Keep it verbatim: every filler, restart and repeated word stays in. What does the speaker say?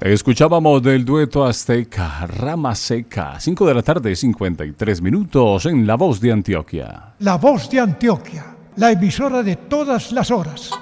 Escuchábamos del dueto azteca Rama Seca, cinco de la tarde, cincuenta y tres minutos en La Voz de Antioquia. La Voz de Antioquia, la emisora de todas las horas.